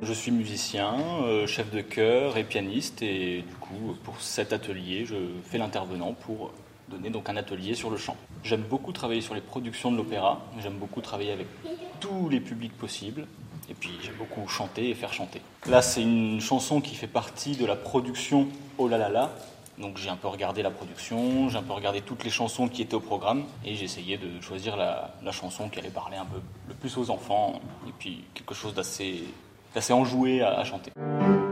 Je suis musicien, chef de chœur et pianiste et du coup pour cet atelier je fais l'intervenant pour donner donc un atelier sur le chant. J'aime beaucoup travailler sur les productions de l'opéra, j'aime beaucoup travailler avec tous les publics possibles et puis j'aime beaucoup chanter et faire chanter. Là c'est une chanson qui fait partie de la production Oh là là là. Donc j'ai un peu regardé la production, j'ai un peu regardé toutes les chansons qui étaient au programme et j'ai essayé de choisir la chanson qui allait parler un peu le plus aux enfants et puis quelque chose d'assez enjoué à chanter.